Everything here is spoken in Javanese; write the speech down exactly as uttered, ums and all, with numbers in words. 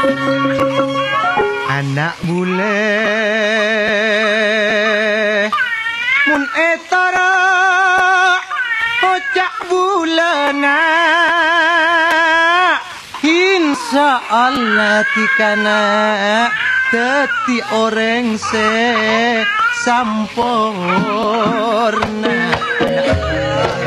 anak bule mun etara ocak bulana insya Allah tikana teti orang se sampurna.